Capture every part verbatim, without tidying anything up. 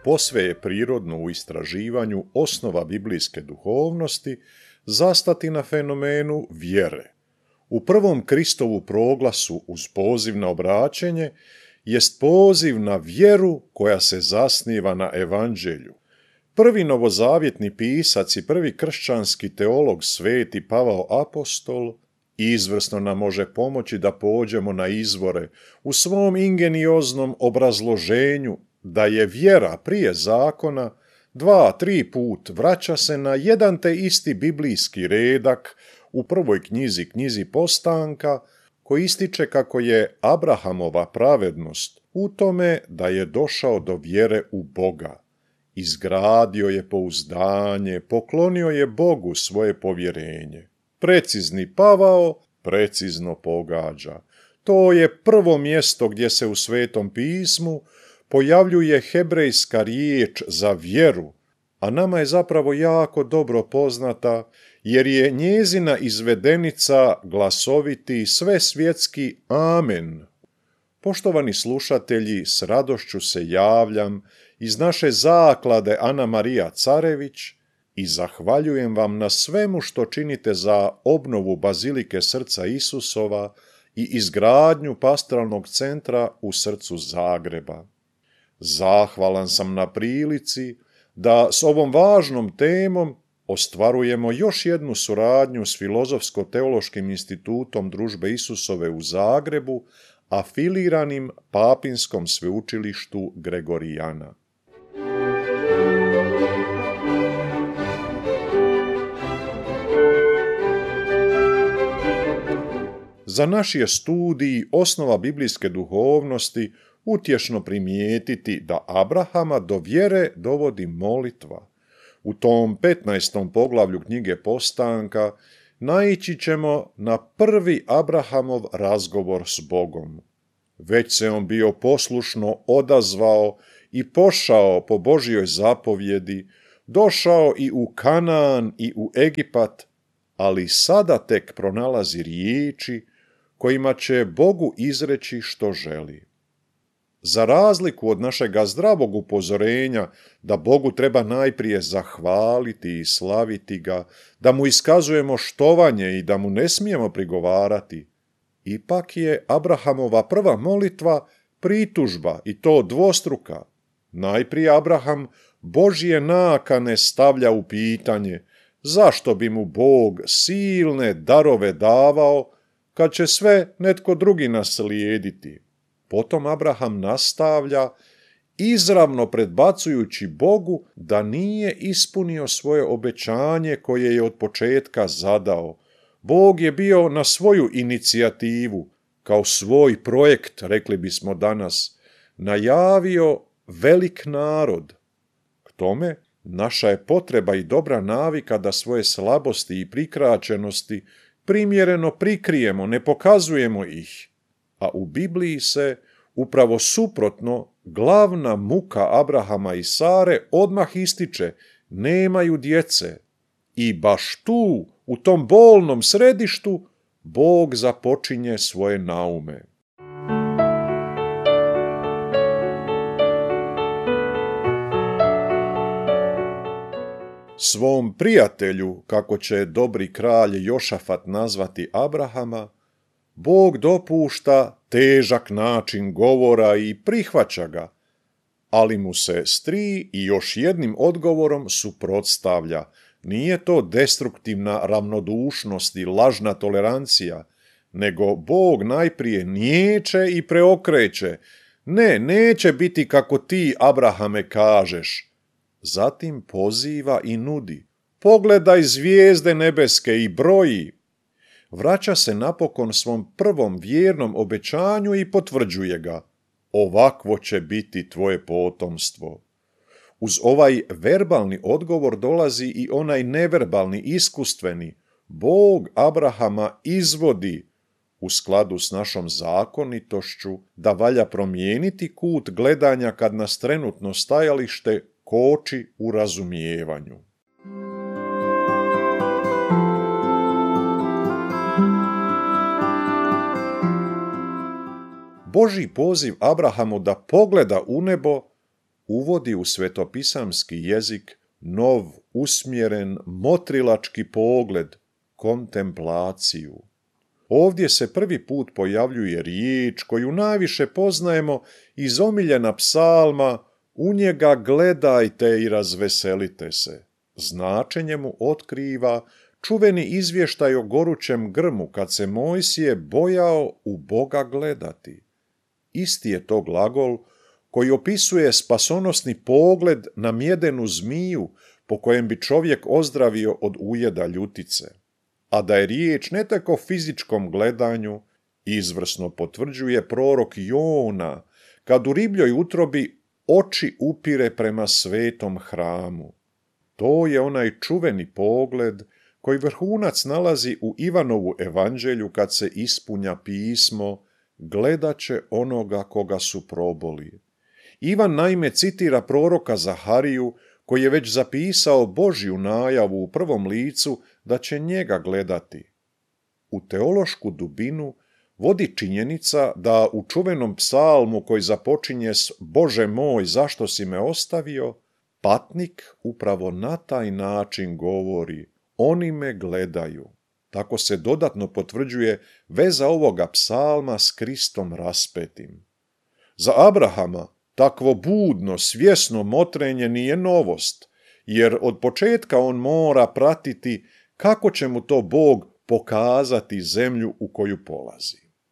posve je prirodno u istraživanju osnova biblijske duhovnosti zastati na fenomenu vjere. U prvom Kristovu proglasu uz poziv na obraćenje jest poziv na vjeru koja se zasniva na evanđelju. Prvi novozavjetni pisac i prvi kršćanski teolog sveti Pavao Apostol izvrsno nam može pomoći da pođemo na izvore u svom ingenioznom obrazloženju da je vjera prije zakona dva, tri put vraća se na jedan te isti biblijski redak u prvoj knjizi, knjizi Postanka, koji ističe kako je Abrahamova pravednost u tome da je došao do vjere u Boga. Izgradio je pouzdanje, poklonio je Bogu svoje povjerenje. Precizni Pavao precizno pogađa. To je prvo mjesto gdje se u Svetom pismu pojavljuje hebrejska riječ za vjeru, a nama je zapravo jako dobro poznata jer je njezina izvedenica glasoviti svesvjetski amen. Poštovani slušatelji, s radošću se javljam iz naše zaklade Ana Marija Carević i zahvaljujem vam na svemu što činite za obnovu Bazilike Srca Isusova i izgradnju pastoralnog centra u srcu Zagreba. Zahvalan sam na prilici da s ovom važnom temom ostvarujemo još jednu suradnju s Filozofsko-teološkim institutom Družbe Isusove u Zagrebu, afiliranim Papinskom sveučilištu Gregorijana. Za naš je studij osnova biblijske duhovnosti utješno primijetiti da Abrahama do vjere dovodi molitva. U tom petnaestom poglavlju knjige Postanka naići ćemo na prvi Abrahamov razgovor s Bogom. Već se on bio poslušno odazvao i pošao po Božjoj zapovjedi, došao i u Kanaan i u Egipat, ali sada tek pronalazi riječi kojima će Bogu izreći što želi. Za razliku od našega zdravog upozorenja da Bogu treba najprije zahvaliti i slaviti ga, da mu iskazujemo štovanje i da mu ne smijemo prigovarati, ipak je Abrahamova prva molitva pritužba i to dvostruka. Najprije Abraham Božje nakane stavlja u pitanje zašto bi mu Bog silne darove davao kad će sve netko drugi naslijediti. Potom Abraham nastavlja, izravno predbacujući Bogu da nije ispunio svoje obećanje koje je od početka zadao. Bog je bio na svoju inicijativu, kao svoj projekt, rekli bismo danas, najavio velik narod. K tome, naša je potreba i dobra navika da svoje slabosti i prikraćenosti primjereno prikrijemo, ne pokazujemo ih. A u Bibliji se, upravo suprotno, glavna muka Abrahama i Sare odmah ističe, nemaju djece. I baš tu, u tom bolnom središtu, Bog započinje svoje naume. Svom prijatelju, kako će dobri kralj Jošafat nazvati Abrahama, Bog dopušta težak način govora i prihvaća ga, ali mu se s tri i još jednim odgovorom suprotstavlja. Nije to destruktivna ravnodušnost i lažna tolerancija, nego Bog najprije niječe i preokreće. Ne, neće biti kako ti, Abrahame, kažeš. Zatim poziva i nudi. Pogledaj zvijezde nebeske i broji. Vraća se napokon svom prvom vjernom obećanju i potvrđuje ga. Ovakvo će biti tvoje potomstvo. Uz ovaj verbalni odgovor dolazi i onaj neverbalni, iskustveni. Bog Abrahama izvodi, u skladu s našom zakonitošću, da valja promijeniti kut gledanja kad nas trenutno stajalište koči u razumijevanju. Božji poziv Abrahamu da pogleda u nebo uvodi u svetopisamski jezik nov, usmjeren, motrilački pogled, kontemplaciju. Ovdje se prvi put pojavljuje riječ koju najviše poznajemo iz omiljena psalma "U njega gledajte i razveselite se". Značenje mu otkriva čuveni izvještaj o gorućem grmu kad se Mojsije bojao u Boga gledati. Isti je to glagol koji opisuje spasonosni pogled na mjedenu zmiju po kojem bi čovjek ozdravio od ujeda ljutice. A da je riječ ne tako o fizičkom gledanju, izvrsno potvrđuje prorok Jona, kad u ribljoj utrobi oči upire prema svetom hramu. To je onaj čuveni pogled koji vrhunac nalazi u Ivanovu evanđelju kad se ispunja pismo "Gledat će onoga koga su proboli". Ivan naime citira proroka Zahariju koji je već zapisao Božju najavu u prvom licu da će njega gledati. U teološku dubinu vodi činjenica da u čuvenom psalmu koji započinje s "Bože moj, zašto si me ostavio", patnik upravo na taj način govori "Oni me gledaju". Tako se dodatno potvrđuje veza ovoga psalma s Kristom raspetim. Za Abrahama takvo budno, svjesno motrenje nije novost, jer od početka on mora pratiti kako će mu to Bog pokazati zemlju u koju polazi.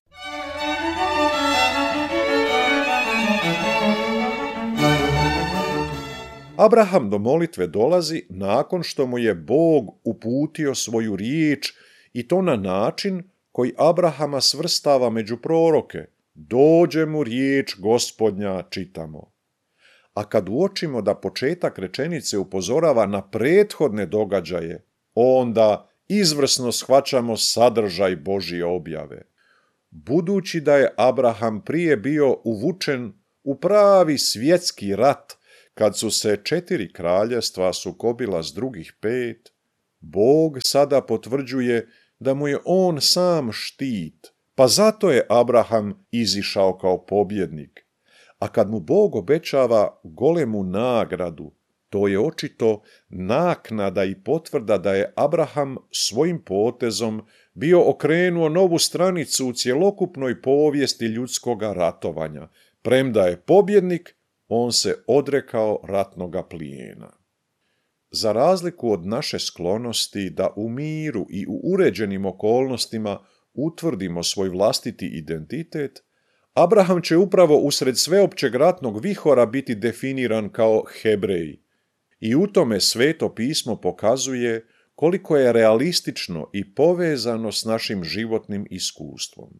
Abraham do molitve dolazi nakon što mu je Bog uputio svoju riječ i to na način koji Abrahama svrstava među proroke. Dođe mu riječ Gospodnja, čitamo. A kad uočimo da početak rečenice upozorava na prethodne događaje, onda izvrsno shvaćamo sadržaj Božje objave. Budući da je Abraham prije bio uvučen u pravi svjetski rat, kad su se četiri kraljevstva sukobila s drugih pet, Bog sada potvrđuje da mu je on sam štit, pa zato je Abraham izišao kao pobjednik. A kad mu Bog obećava golemu nagradu, to je očito naknada i potvrda da je Abraham svojim potezom bio okrenuo novu stranicu u cjelokupnoj povijesti ljudskoga ratovanja. Premda je pobjednik, on se odrekao ratnoga plijena. Za razliku od naše sklonosti da u miru i u uređenim okolnostima utvrdimo svoj vlastiti identitet, Abraham će upravo usred sveopćeg ratnog vihora biti definiran kao Hebrej. I u tome Sveto pismo pokazuje koliko je realistično i povezano s našim životnim iskustvom.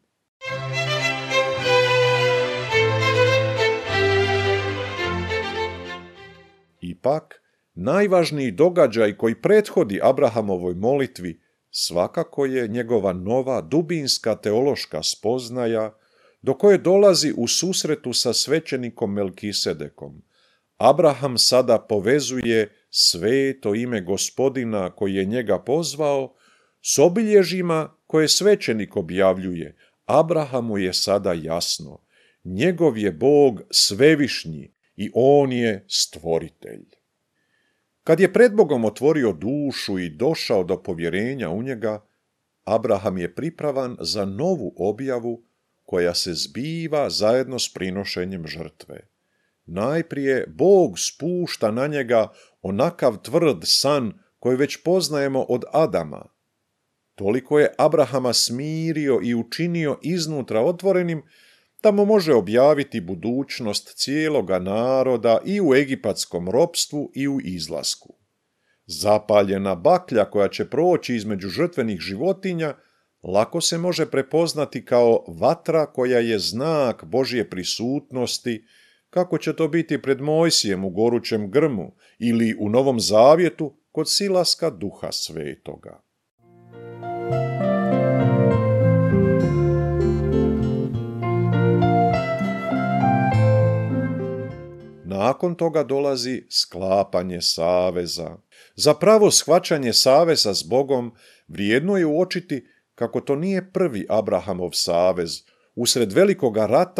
Ipak, najvažniji događaj koji prethodi Abrahamovoj molitvi svakako je njegova nova dubinska teološka spoznaja do koje dolazi u susretu sa svećenikom Melkisedekom. Abraham sada povezuje sveto ime Gospodina koji je njega pozvao s obilježjima koje svećenik objavljuje. Abrahamu je sada jasno, njegov je Bog svevišnji i on je stvoritelj. Kad je pred Bogom otvorio dušu i došao do povjerenja u njega, Abraham je pripravan za novu objavu koja se zbiva zajedno s prinošenjem žrtve. Najprije Bog spušta na njega onakav tvrd san koji već poznajemo od Adama. Toliko je Abrahama smirio i učinio iznutra otvorenim da mu može objaviti budućnost cijeloga naroda i u egipatskom ropstvu i u izlasku. Zapaljena baklja koja će proći između žrtvenih životinja lako se može prepoznati kao vatra koja je znak Božje prisutnosti, kako će to biti pred Mojsijem u gorućem grmu ili u Novom Zavjetu kod silaska Duha Svetoga. Nakon toga dolazi sklapanje saveza. Za pravo shvaćanje saveza s Bogom vrijedno je uočiti kako to nije prvi Abrahamov savez. Usred velikoga rata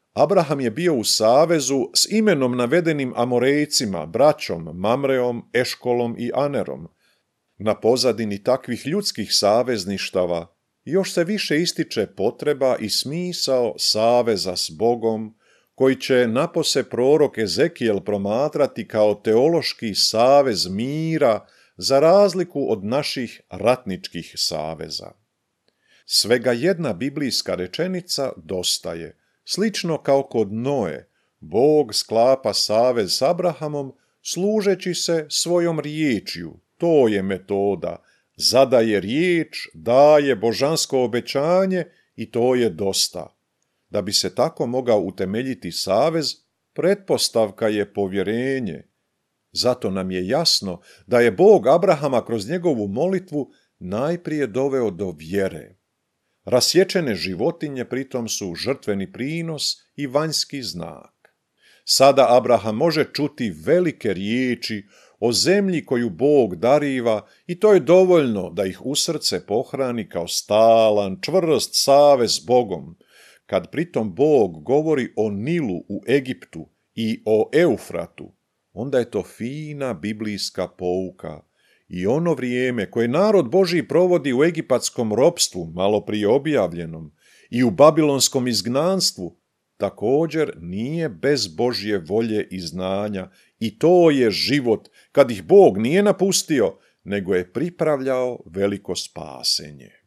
Abraham je bio u savezu s imenom navedenim Amorejcima, braćom Mamreom, Eškolom i Anerom. Na pozadini takvih ljudskih savezništava još se više ističe potreba i smisao saveza s Bogom, koji će napose prorok Ezekijel promatrati kao teološki savez mira za razliku od naših ratničkih saveza. Svega jedna biblijska rečenica dosta je. Slično kao kod Noe, Bog sklapa savez s Abrahamom služeći se svojom riječju. To je metoda. Zadaje riječ, daje božansko obećanje i to je dosta. Da bi se tako mogao utemeljiti savez, pretpostavka je povjerenje. Zato nam je jasno da je Bog Abrahama kroz njegovu molitvu najprije doveo do vjere. Rasječene životinje pritom su žrtveni prinos i vanjski znak. Sada Abraham može čuti velike riječi o zemlji koju Bog dariva i to je dovoljno da ih u srce pohrani kao stalan, čvrst savez s Bogom. Kad pritom Bog govori o Nilu u Egiptu i o Eufratu, onda je to fina biblijska pouka. I ono vrijeme koje narod Božji provodi u egipatskom ropstvu, malo prije objavljenom, i u babilonskom izgnanstvu, također nije bez Božje volje i znanja, i to je život kad ih Bog nije napustio, nego je pripravljao veliko spasenje.